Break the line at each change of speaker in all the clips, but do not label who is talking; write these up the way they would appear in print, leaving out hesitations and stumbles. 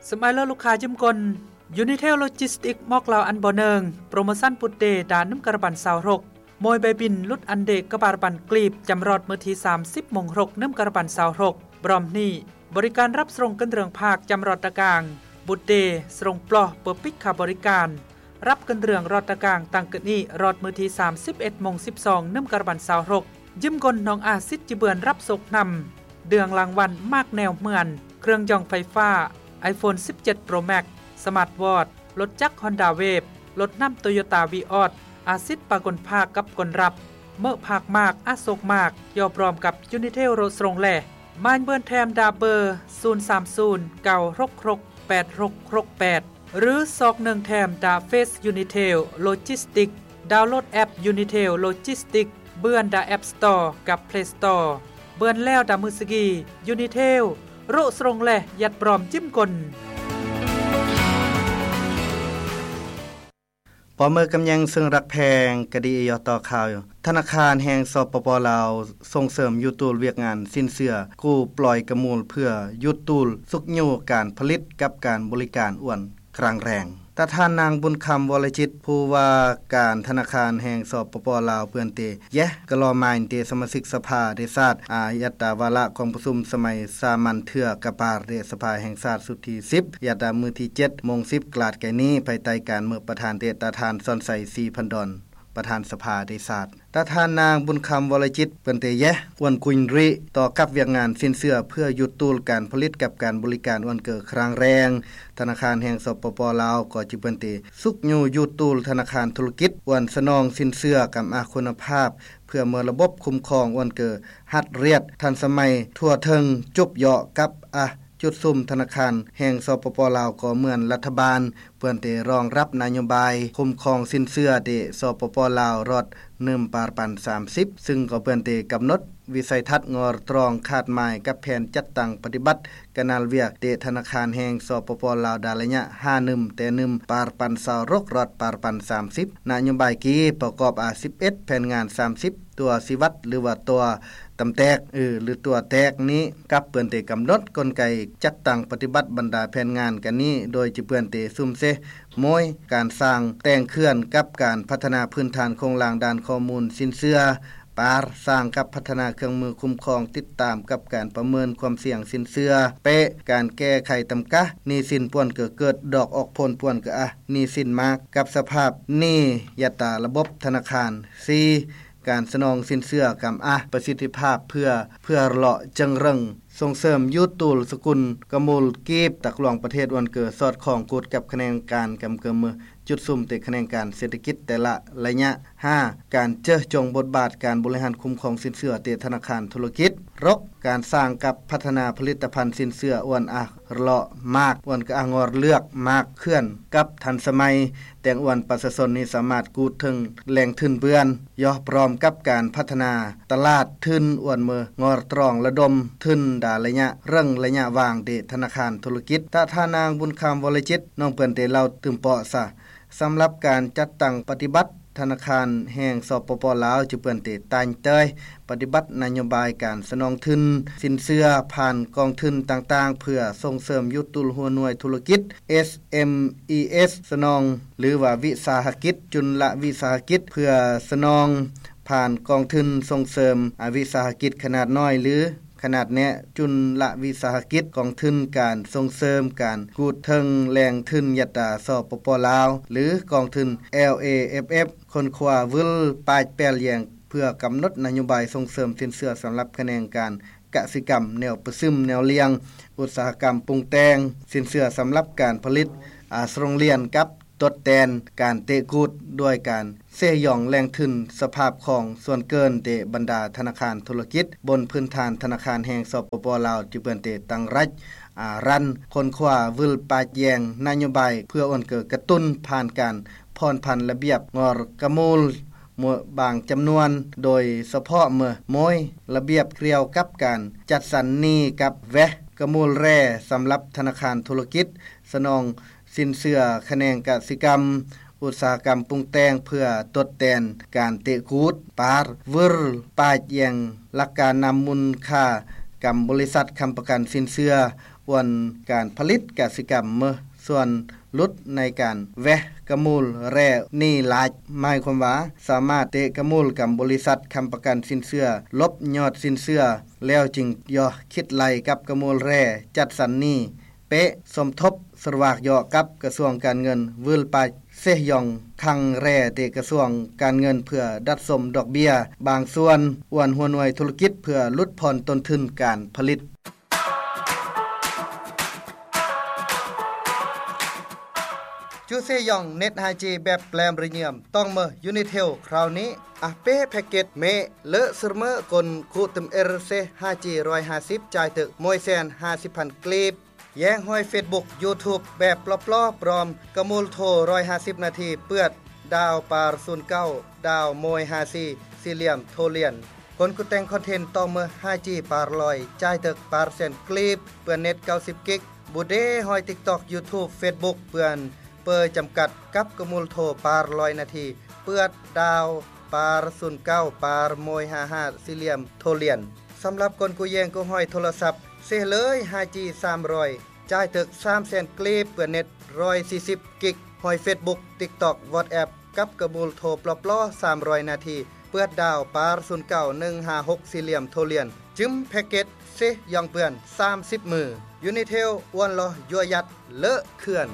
สมัยแล้วลูกค้ายืมกล Unitel Logistics มอกลาวอันบ่เนิงโปรโมชั่นปุดเดดานน้ำกระบัน26มวยใบบินลุดอันเดกกระบาบันกลีบจำรอดมื้อที่30 โมง6น้ำกระบัน26บรอมนี้บริการรับส่งกันเรื่องภาคจำรอดตะกางบุดเดส่งปลอเปิดปิกค่าบริการรับกันเรื่องรอดตะกางตั้งกะนี้รอดมื้อที่31 โมง12น้ำกระบัน26ยืมกลน้องอาซิดจิเบือนรับส่งนำเดืองรางวัลมากแนวเหมือนเครื่องย่องไฟฟ้า iPhone 17 Pro Max Smart Watch รถจักร Honda Wave รถน้ำ Toyota Vios อาซิดปากลภาคกับกลรับเมื่อภาคมากอาโศกมากยอพร้อมกับ Unitel โรสรงแลมานเบิร์นแทมดาเบอร์ 030-966-8668 หรือซอกหนึ่งแทมดาเฟส Unitel Logistics ดาวน์โหลดแอป Unitel Logistics เบื่อนดา App Store กับ Play Store เบื่อนแล้วดามือสกี Unitel โรสรงแลยัดปลอมจิ้มกล
ปอเมื่อกำยังซึ่งรักแพงกดียต่อข่าวธนาคารแห่งสปป.ลาวส่งเสริมยุตูลเวียกงานสิ้นเสื้อกู้ปล่อยกระมูลเพื่อยุตูลสุกอยู่การผลิตกับการบริการอ้วนครั้งแรงตาท่านนางบุญคำวรจิตผู้ว่าการธนาคารแห่งสปป.ลาวเพื่อนเตแยะกะลอมายเตสมาชิกสภาเดชาติอายัตตาวาระของประชุมสมัยสามัญเทือกะปาเดสภาแห่งชาติสุดที่10ยัตตามื้อที่7 โมง 10 กลาดไกนี้ภายใต้การเมื่อประธานเตตาทานซ่อนใส่ 4,000 ดอนประธานสภาได้ทราบตาท่านนางบุญคำวรจิตเปิ้นเตแยะอ้วนคุยริต่อกับเวียกงานสิ้นเสื้อเพื่อหยุดตูลการผลิตกับการบริการอ้วนเกิดครั้งแรงธนาคารแห่งสปป.ลาวก็จิเปิ้นเตสุกอยู่หยุดตูลธนาคารธุรกิจอ้วนสนองสิ้นเสื้อกับอาคุณภาพเพื่อเมื่อระบบคุ้มครองอ้วนเกิดหัดเรียดทันสมัยทั่วถึงจุบเหาะกับจุดซุ่มธนาคารแห่งสปป.ลาวก็เหมือนรัฐบาลเพื่อนเตรองรับนโยบายคุ้มครองสินเชื่อเตสปป.ลาวรอด1/30ซึ่งก็เพื่อนเตกำหนดวิสัยทัศน์งอตรองคาดหมายกับแผนจัดตั้งปฏิบัติกนาลเวียกเตธนาคารแห่งสปป.ลาวดาระยะ51แต่1/20รกรอด/30นโยบายกี้ประกอบ11แผนงาน30ตัวสิวัตหรือว่าตัวตำแตกหรือตัวแตกนี้กับเปิ้นเตกำหนดกลไกจัดตั้งปฏิบัติบรรดาแผนงานกันนี้โดยจิเปิ้นเตซุ่มเซมวยการสร้างแต่งเคลื่อนกับการพัฒนาพื้นฐานโครงหลังด้านข้อมูลสินเชื่อปาร์สร้างกับพัฒนาเครื่องมือคุ้มครองติดตามกับการประเมินความเสี่ยงสินเชื่อเป๊ะการแก้ไขตำกะหนี้สินป่วนเกิดดอกออกผลป่วนกะหนี้สินมากกับสภาพหนี้ยัตราระบบธนาคาร 4การสนองสินเชื่อกำประสิทธิภาพเพื่อเลาะจังเริงส่งเสริมยุตูลสกุลกมูลกีบตักหลวงประเทศวันเกิดสอดของกฎกับคะแนนการกำเกิมมือจุดซุ่มเตคะแนนการเศรษฐกิจแต่ละระยะ 5การเจอจงบทบาทการบริหารคุ้มครองสินเชื่อเตธนาคารธุรกิจรกการสร้างกับพัฒนาผลิตภัณฑ์สินเชื่ออ้วนเลาะมากอ้วนกะงอเลือกมากเคลื่อนกับทันสมัยแต่งอ้วนประชาชนนี้สามารถกูถึงแหล่งทุนเบือนย่อพร้อมกับการพัฒนาตลาดทุนอ้วนมืองอตรองระดมทุนดาระยะเรื่องระยะวางเดธนาคารธุรกิจตาท่านางบุญคำวรจิตน้องเปิ้นเตเล่าตึมเปาะซะสำหรับการจัดตั้งปฏิบัติธนาคารแห่งสปป.ลาวจะเปิ้นเตตัญเตยปฏิบัตินโยบายการสนองทุนสินเชื่อผ่านกองทุนต่างๆเพื่อส่งเสริมยุตุลหัวหน่วยธุรกิจ SMES สนองหรือว่าวิสาหกิจจุลวิสาหกิจเพื่อสนองผ่านกองทุนส่งเสริมวิสาหกิจขนาดน้อยหรือขนาดแนะจุลวิสาหกิจกองทุนการส่งเสริมการกูดเทิงแรงทุนยัตราสปป.ลาวหรือกองทุน LAFF คนขวาวิลปายแปลงเพื่อกำหนดนโยบายส่งเสริมสินเชื่อสำหรับคะแนนการกสิกรรมแนวประซึมแนวเลียงอุตสาหกรรมปรุงแต่งสินเชื่อสำหรับการผลิตโรงเรียนกับทดแทนการเตะกูดด้วยการเสยองแรงทุนสภาพของส่วนเกินเตบรรดาธนาคารธุรกิจบนพื้นฐานธนาคารแห่งสปป.ลาวที่เปิ้นเตตั้งรัฐรันคนขวาวิลปาแยงนโยบายเพื่ออ้นเกิดกระตุ้นผ่านการผ่อนผันระเบียบงอรกมูลบางจำนวนโดยเฉพาะเมื่อมวยระเบียบเกี่ยวกับการจัดสรรหนี้กับแวะกมูลแร่สำหรับธนาคารธุรกิจสนองสินเชื่อคะแนนกสิกรรมอุตสาหกรรมปรุงแต่งเพื่อทดแทนการเตะกูดปาร์วิลปาแยงหลักการนำมูลค่ากับบริษัทค้ำประกันสินเชื่อวันการผลิตกสิกรรมเมื่อส่วนลุดในการแวะกะมูลแร่นี่หลายหมายความว่าสามารถเตะกะมูลกับบริษัทค้ำประกันสินเชื่อลบยอดสินเชื่อแล้วจึงย่อคิดไล่กับกะมูลแร่จัดสรรนี้เป๊ะสมทบสรวากย่อกับกระทรวงการเงินวิลไปเซยองคังแร่เตกระทรวงการเงินเพื่อดัดสมดอกเบี้ยบางส่วนอ้วนหัวหน่วยธุรกิจเพื่อลดผ่อนต้นทุนการผลิตจูเซยองเน็ต 5G แบบแปลมระเงียมต้องเมอ Unitel คราวนี้อะเป้แพ็กเกจเมเลอะซึเมอกนคูตึม RC 5G 150จ่ายตึก150,000 กลีบแย้งห้อย Facebook YouTube แบบปลอๆปลอมกะมูลโทร150นาทีเปื้อดดาวปาร์09ดาวโมย54สี่เหลี่ยมโทเลียนคนกุแต่งคอนเทนต์ต้องเมอ 5G ปาร์ลอยจ่ายตึกปาร์เซนกลีบเปื้อนเน็ต90กิกบุเดห้อย TikTok YouTube Facebook เปื้อนเปิดจำกัดกับกะมูลโทรปาร์100นาทีเปื้อดดาวปาร์09ปาร์โมย55สี่เหลี่ยมโทเลียนสำหรับคนกูแยงกูห้อยโทรศัพท์เสียเลย 5G 300จ่ายตึก 300,000 กลีบเปื้อเน็ต140กิกห้อย Facebook TikTok WhatsApp กับกะมูลโทรปลอๆ300นาทีเปื้อดดาวปาร์09156สี่เหลี่ยมโทเลียนจึมแพ็กเกจเซยองเปื้อน30มือ Unitel อ้วนลอยัวยัดเลอะเขื่อน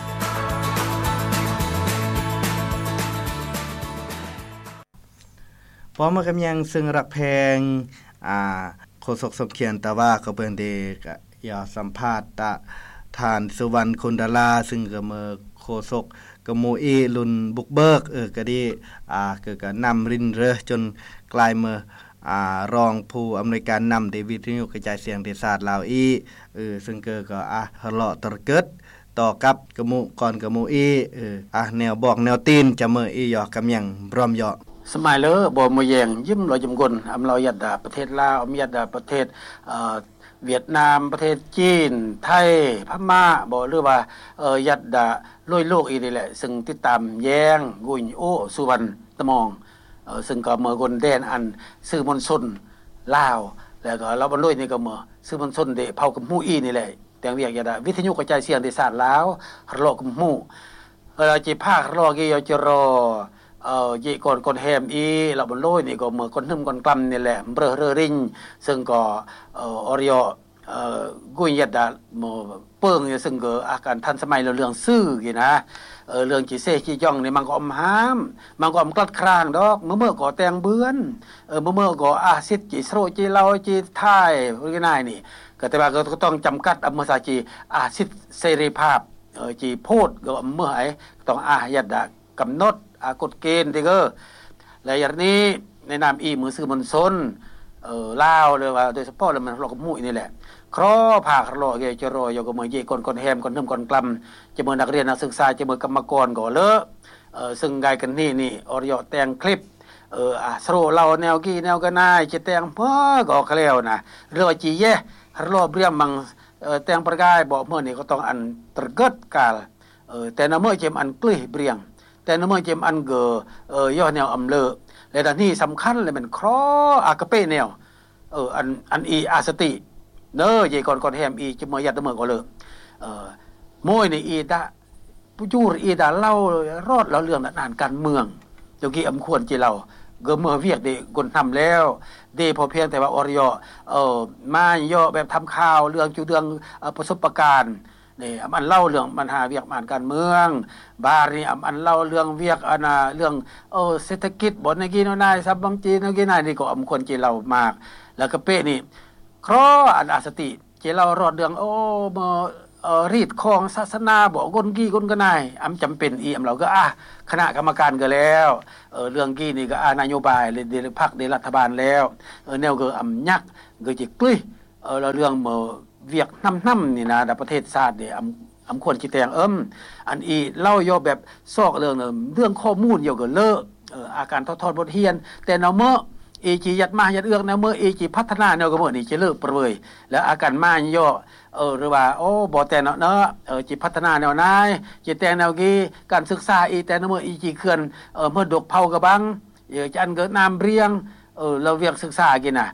พร้อมกับยังซึ่งรักแพงโฆษกสมเขียนแต่ว่าก็เบิ่งได้ก็อย่าสัมภาษณ์ท่านสุวรรณคุณดาราซึ่งก็เมื่อโฆษกกโมอีรุ่นบุกเบิกก็ดีก็นำรินเรจนกลายเมื่อรองผู้อำนวยการนำวิทยุกระจายเสียงเดชาติลาวซึ่งก็ทะเลาะตะเกิดต่อกับกโมก่อนกโมแนวบอกแนวตีนจะเมื่อยอกำยังพร้อมยอ
สมัยเลอบ่มแยงยิ้มลอยจำกลอำเรายัดดาประเทศลาวอำยัดดาประเทศเวียดนามประเทศจีนไทยพม่าบ่หรือว่ายัดดาลุยโลกอีนี่แหละซึ่งติดตามแยงกุยโอสุวรรณตะมองซึ่งก็เมื่อคนแดนอันสื่อมวลชนลาวแล้วก็เราบ่ลุยนี่ก็เมื่อสื่อมวลชนได้เผากับหมู่อีนี่แหละแต่เวียกยัดดาวิทยุกระจายเสียงเดชาติลาวรอกับหมู่จิภาครอกิยจรยีก่อนแฮมเราบ่ลุยนี่ก็เมื่อคนหึมคนกลำนี่แหละเบ้อริงซึ่งก็อริยกุยยัดดาหมู่เปิ้งนี่ซึ่งก็อาการทันสมัยเรื่องซื่อกี่นะเรื่องจิเซจิย่องนี่มันก็อมหามมันก็อมกลัดครางดอกเมื่อก็แต่งเบื้อนเมื่อก็อาซิดจิโสจิเราจิท้ายง่ายๆนี่ก็แต่ว่าก็ต้องจำกัดอมสาจิอาซิดเสรีภาพจิโพดก็เมื่อไหร่ต้องยัดดากำหนดกฎเกณฑ์ที่ก็และอย่างนี้ในนามมือสื่อมวลชนลาวเลยว่าโดยเฉพาะแล้วมันเราก็มุ่ยนี่แหละครอภาครอเกจรอยก็เมื่อเยก่อนแฮมก่อนนึมก่อนกลํจะเมื่อนักเรียนนักศึกษาจะเมื่อกรรมกรก็เลอะซึ่งไกกันนี่อริยแต่งคลิปสโรเราแนวกี้แนวก็นายจะแต่งเพ้อก็เคลียวนะเรือจีเยรอบเรียมมังแต่งประกายบอกเมื่อนี่ก็ต้องอันตระเกิดกาลแต่นเมื่อเจมอันกลิ้เบรียงแต่นเมื่อเจมอันเกย่อแนวอำเลอและดังนี้สำคัญเลยมันครออากะเป้แนวอันอาสติเด้อเยก่อนแฮมจะเมื่อยัดเมื่อก็เลยมวยในดาผู้จูรดาเล่ารอดเราเรื่องนานการเมืองเดี๋ยวกี้อำควรจิเราเมื่อเวียกได้คนทำแล้วได้พอเพียงแต่ว่าอริยมาย่อแบบทำข่าวเรื่องจุเรื่องประสบการณ์นี่อันเล่าเรื่องปัญหาเวียกมานการเมืองบารีอันเล่าเรื่องเวียกเรื่องเศรษฐกิจบ่ในกี้นายซับบางจีนกี้นายนี่ก็อำควรจิเรามากแล้วก็เป้นี่ครออันอาสติเจเรารอดเรื่องรีดของศาสนาบอกคนกี้คนก็นายจำเป็นเราก็คณะกรรมการก็แล้วเรื่องกี้นี่ก็นโยบายในพรรคในรัฐบาลแล้วแนวก็ยักก็จิกลุ้ยเราเรื่องเวียกน้ำนี่นะประเทศชาตินี่ควรจิแตงอันเล่าย่อแบบซอกเรื่องข้อมูลเกี่ยวกับเลอะอาการทอดบทเรียนแต่เนาะเมื่อจียัดมายัดเอื้องนะเมื่อจีพัฒนาแนวก็เมื่อนี่จะเลิกเปรยแล้วอาการมาย่อหรือว่าบ่แต่เนาะจีพัฒนาแนวนายจีแต่งแนวกี้การศึกษาแต่เมื่อจีเขื่อนเมื่อดกเผากระบังจะอันเกิดน้ำเรียงเราเวียกศึกษากินน่ะ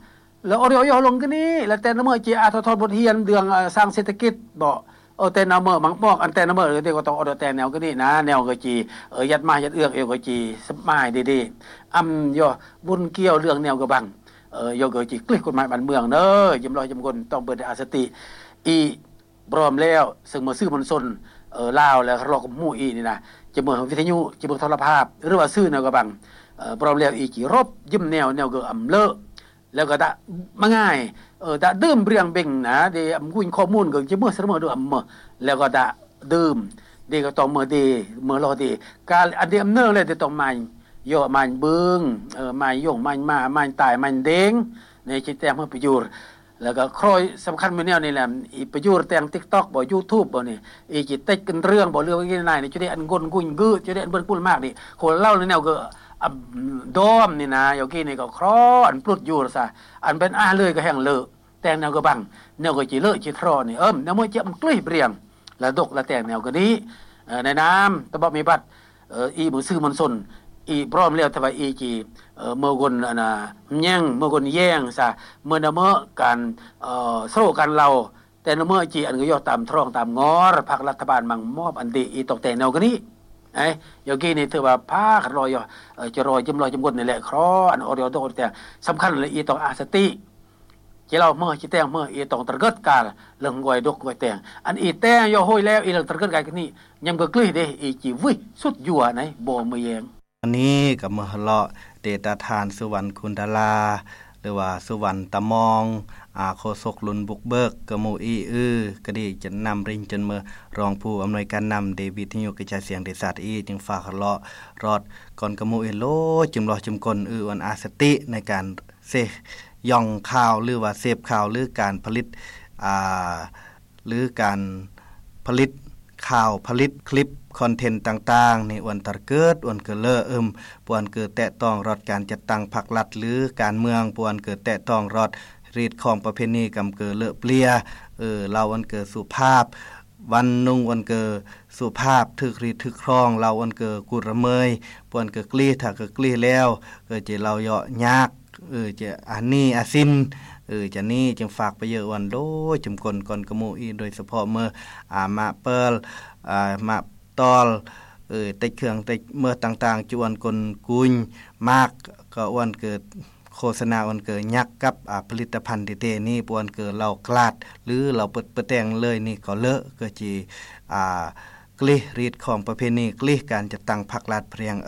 แล้วออยลงก็นี่แล้วแต่นำจีอาทบทเรียนเรื่องสร้างเศรษฐกิจบ่แต่นำมังบอกอันแต่นำเด้ก็ต้องแต่แนวก็นี่นะแนวก็จียัดมายัดเอื้อกก็จีสบายดีๆย่อบุญเกี่ยวเรื่องแนวก็บังโยก็จีกลิ้กฎหมายบ้านเมืองเด้อยำลอยยำกลต้องเบิดอาสติอีพร้อมแล้วซึ่งมาซื้อมนสนลาวแล้วรอกับหมู่อีนี่นะจะเมื่อวิทยุจะเบิ่งโทรภาพหรือว่าซื้อแนวก็บังพร้อมแล้วอีกรบยิ้มแนวก็เลอะแล้วก็มาง่ายดื่มเรียงเบ่งนะเดกุยข้อมูลก็จะเมื่อเสมอด้วยแล้วก็ดื่มเดก็ต้องเมื่อรอดีการอันเดียมเนอเลยจะต้องมาย่อมันเบิ่งมาย่งมันมามันตายมันเด้งในจิตแต้มเพื่อประโยชน์แล้วก็คอยสำคัญมื้อแนวนี่แหละอีประโยชน์แต่ง TikTok บ่ YouTube บ่นี่อีจิตเต็กกันเรื่องบ่เรื่องง่ายๆนี่จะได้อันกลกุยกึจะได้อันเบิ่นปุ้นมากนี่คนเล่าในแนวก็ดอมนี่นะยกี้นี่ก็ครออันปลุดอยู่ซะอันเป็นเลยก็แห้งเลอะแต่งแนวก็บังแนวก็จิเลอะจิทรอนี่แนวมื้อจะมันกลิ้เปรียงแล้วดกแล้วแต่งแนวก็ดีในน้ำตะบ่มีบัดอีมือซื้อมันสนอีพร้อมแล้วทว่าอีจีเมื่อคนน่ะแย่งเมื่อคนแย่งซะเมื่อเมื่อการโซ่กันเราแต่เมื่อจีอันก็ย่อตามท้องตามงอภาครัฐบาลมังมอบอันดีอีตกแต่งแนวก็นี้ยกี้นี่ถือว่าภาครอยจะรอยจำลอยจำกนนี่แหละครออันออเดียวต้องแต่สำคัญเลยอีต้องอาสติจะเราเมื่อจิแต่งเมื่ออีต้องตระเกิดกาลเรื่องกวยดกกวยแต่งอันอีแต่งย่อห้อยแล้วอีเรื่องตระเกิดกายกันนี่ยังก็กลิ้เด้อีจีวิสุดยั่วไหนบ่มือแยง
อันนี้ก็มหเลาะเดตทานสุวรรณคุณดาราหรือว่าสุวรรณตะมองโฆษกลุนบุกเบิกกะหมู่ก็ดีจะนำริงจนเมื่อรองผู้อำนวยการนำเดวิดที่อยู่กระจายเสียงเดชาติจึงฝากเลาะรอดก่อนกะหมู่โลจึงรอจุมกลวันอาสติในการเสย่องข่าวหรือว่าเสพข่าวหรือการผลิตหรือการผลิตข่าวผลิตคลิปคอนเทนต์ต่างๆในอวนตะเกิดอวนเกเลอปวนเกิดแตะต้องรอดการจัดตั้งพรรครัฐหรือการเมืองปวนเกิดแตะต้องรอดรีดของประเพณีกำเกิดเลอะเปลี่ยเราวันเกิดสุภาพวันนุ่งวันเกิดสุภาพทึกรีดทึกครองเราวันเกิดกุระเมยปวนเกิดกลี้ถ้าเกิดกลี้แล้วจะเราเหยาะยากจะอันนี้อาซินจะนี่จึงฝากไปเยอะวันโดจุมกลก่อนกะหมู่โดยเฉพาะเมื่อมาเปิลมาตอลติเครื่องติเมื่อต่างๆจวนกลกุญมากก็วันเกิดโฆษณาวันเกิดยักษ์กับผลิตภัณฑ์เตนี่ปวนเกิดเรากลาดหรือเราเปิดแต่งเลยนี่ก็เลอะก็จีกลิรีดของประเพณีกลิการจะตั้งพรรครัฐเพียง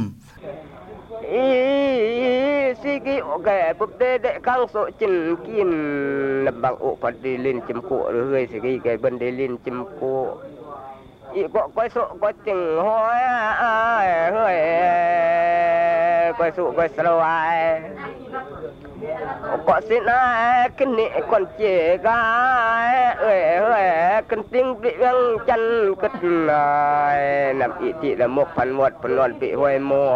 Sigi oke bubde de kang so chin kin labang o padilin chimko roi sigi ke bandilin chimko i ko so ko ting hoi hoi ko so ko slawai ko sina kini kon che ga hoi kan ting bi wang chan ket lai nam i ti la mok phan mot pnon bi hoi mo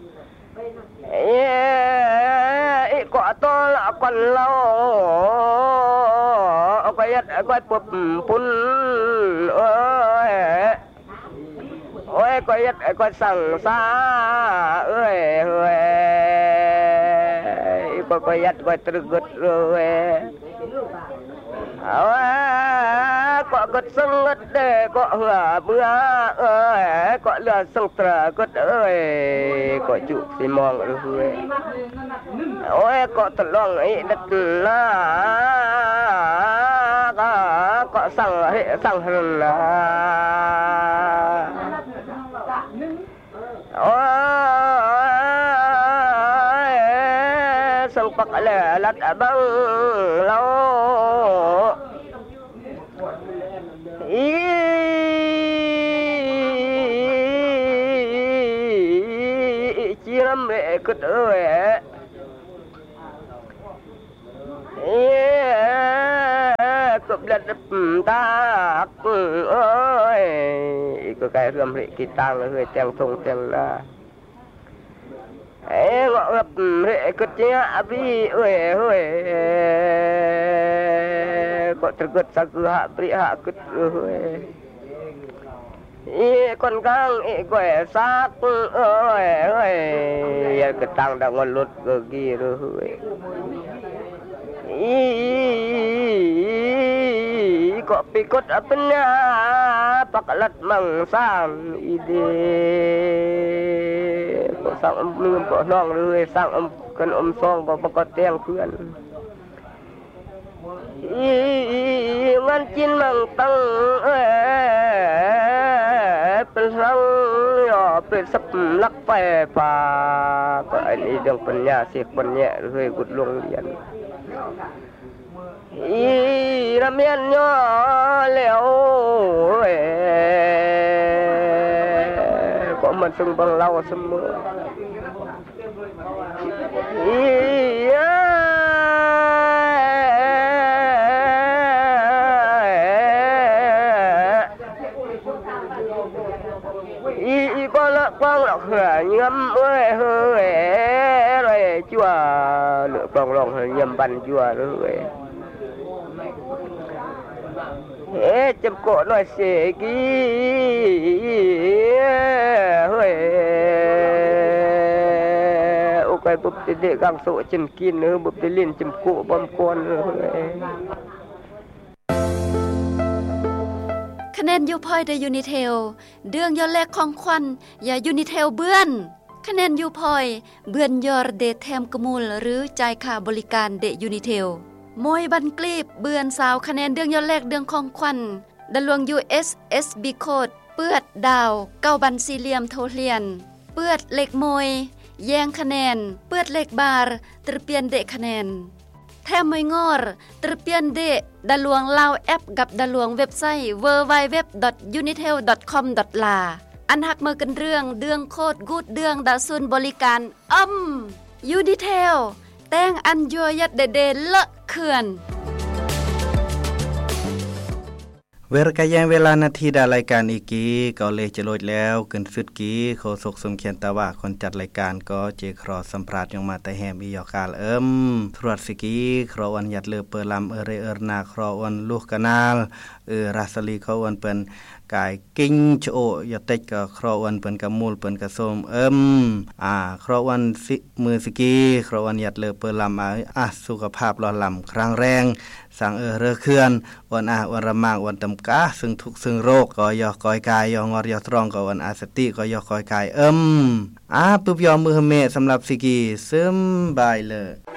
ก็ตัวละคนเราก็ยัดก็ปุ๊บปุ่นโอ้ยก็ยัดก็สั่งซาก็ยัดก็ตรึกดเลยก็กดสังกัดเด็กก็หัวเบื่อก็เลือดสังตระก็ก็จุกสิมองเลยก็ตะลองไอ้ดัดล่าก็สั่งให้สั่งหันล่ะสังปักอะไรลัดบังเราจิรำเรกุดก็บลัดตากก็ไก่รำเรกิตังเลยแจงทงแจงลาngọc rễ cất nhá abi ơi có thực cất sa cứ hạ pri hạ cất con gang quẻ xác ơi cái tăng đang ngon lụt ghi rồi ก็ปิกดอปัญญาปักลัดมังสร้างอีเดก็สร้างลืมก็น้องเลยสร้างกันซองก็ประกอบแตงเพื่อนมันจินมังตังเป็นสังย่อเป็นสับลักไปป่าก็อันนี้เรื่องปัญญาเสกปัญญาเลยกุดลงเรียนระเมียนย่อแล้วก็มันซึ่งบังเราเสมอก็ละกว้างหลักเหยำเฮ้ยอะไรจั่วเหลือปองรองยำบันจั่วเลยจำโกะหน่อยเสกีเฮ้ยโอเคบุบเด็กกังโสจิมกินเนอบุบเดลินจำโกะบอมกวน
คะแนนยูพอยได้ยูนิเทลเดืองยอแลกของควันอย่ายูนิเทลเบื้อนคะแนนยูพอยเบื้อนยอร์เดแทมกมูลหรือจ่ายค่าบริการเดยูนิเทลมวยบันกลีบเบือนสาวคะแนนเดืองยอดแรกเดืองของควันดลวง USSB โคดเปื้อดดาวเก้าบันสี่เหลี่ยมโทเลียนเปื้อดเหล็กมวยแยงคะแนนเปื้อดเหล็กบาร์ตรเปียนเดคะแนนแทมมวยงอรตรเปียนเดดลวงลาวแอปกับดลวงเว็บไซต์ www.unitel.com.la อันหักมือกันเรื่องเดืองโคดกูดเดืองดาซุนบริการUnitelแต่งอันยัวยัดเดเลอะเขื่อน
เวรกะแยงเวลานาทีดารายการอีกีก็เลยจะโลดแล้วขึ้นสุดกีโคศกสมเขียนตะว่าคนจัดรายการก็เจครอสัมภาษณ์ยังมาแต่แหมอียอกาลตรวจสิกีครอวันยัดเลอเปอลำเรนาครอวันลูกกะนาลราสลีเขาวันเปิ้นกายกิ้งโชยติกก็ครอวันเปิ้นกะมูลเปิ้นกะส้มครอวันมือสิกีครอวันยัดเลอเปอลำสุขภาพรอลำครั้งแรงสังเรือเคลื่อนวันวันระมากวันตำกาซึ่งทุกซึ่งโรคก็ยอกอยกายยองอรยอตรองก็วันอาสติก็ยอกอยกายปึ๊บยอมมือเมสำหรับสิกีซึมบายเลย